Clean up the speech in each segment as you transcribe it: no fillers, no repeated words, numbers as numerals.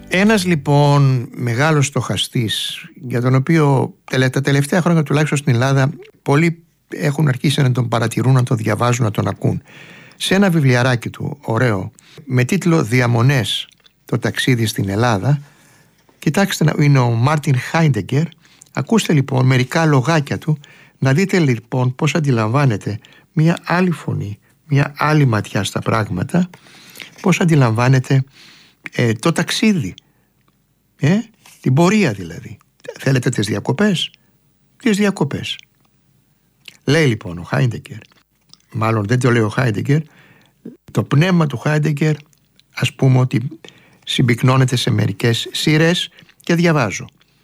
Ένας λοιπόν μεγάλος στοχαστής, για τον οποίο τα τελευταία χρόνια τουλάχιστον στην Ελλάδα πολλοί έχουν αρχίσει να τον παρατηρούν, να τον διαβάζουν, να τον ακούν, σε ένα βιβλιαράκι του ωραίο με τίτλο «Διαμονές, το ταξίδι στην Ελλάδα», κοιτάξτε, είναι ο Μάρτιν Χάιντεγκερ. Ακούστε λοιπόν μερικά λογάκια του, να δείτε λοιπόν πώς αντιλαμβάνεται μια άλλη φωνή, μια άλλη ματιά στα πράγματα, πώς αντιλαμβάνεται το ταξίδι, την πορεία δηλαδή. Θέλετε τις διακοπές? Τις διακοπές. Λέει λοιπόν ο Χάιντεγκερ, μάλλον δεν το λέει ο Χάιντεγκερ, το πνεύμα του Χάιντεγκερ ας πούμε ότι συμπυκνώνεται σε μερικές σειρές και διαβάζω.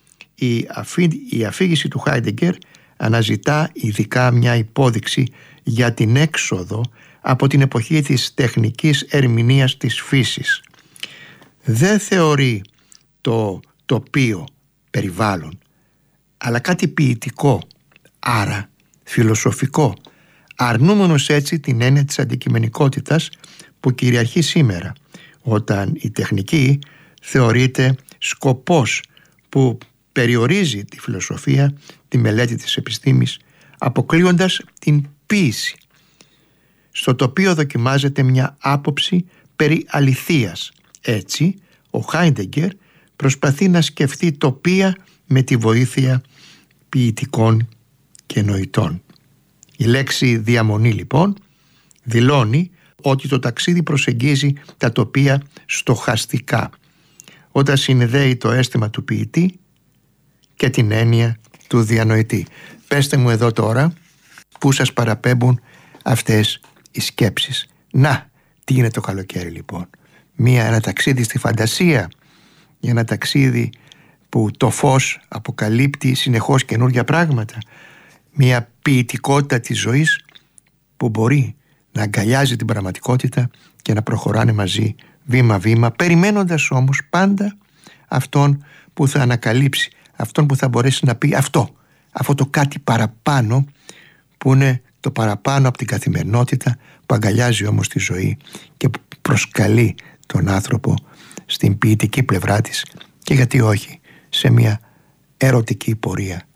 Η αφήγηση του Χάιντεγκερ αναζητά ειδικά μια υπόδειξη για την έξοδο από την εποχή της τεχνικής ερμηνείας της φύσης. Δεν θεωρεί το τοπίο περιβάλλον, αλλά κάτι ποιητικό, άρα φιλοσοφικό, αρνούμενος έτσι την έννοια της αντικειμενικότητας που κυριαρχεί σήμερα, όταν η τεχνική θεωρείται σκοπός που περιορίζει τη φιλοσοφία, τη μελέτη της επιστήμης, αποκλείοντας την ποίηση. Στο τοπίο δοκιμάζεται μια άποψη περί αληθείας. Έτσι, ο Χάιντεγκερ προσπαθεί να σκεφτεί τοπία με τη βοήθεια ποιητικών και νοητών. Η λέξη διαμονή λοιπόν δηλώνει ότι το ταξίδι προσεγγίζει τα τοπία στοχαστικά, όταν συνδέει το αίσθημα του ποιητή και την έννοια του διανοητή. Πέστε μου εδώ τώρα πού σας παραπέμπουν αυτές οι σκέψεις. Να, τι είναι το καλοκαίρι λοιπόν? Ένα ταξίδι στη φαντασία, ένα ταξίδι που το φως αποκαλύπτει συνεχώς καινούργια πράγματα, μια ποιητικότητα της ζωής που μπορεί να αγκαλιάζει την πραγματικότητα και να προχωράνε μαζί βήμα-βήμα, περιμένοντας όμως πάντα αυτόν που θα ανακαλύψει, αυτόν που θα μπορέσει να πει αυτό το κάτι παραπάνω, που είναι το παραπάνω από την καθημερινότητα, που αγκαλιάζει όμως τη ζωή και που προσκαλεί τον άνθρωπο στην ποιητική πλευρά της και γιατί όχι σε μια ερωτική πορεία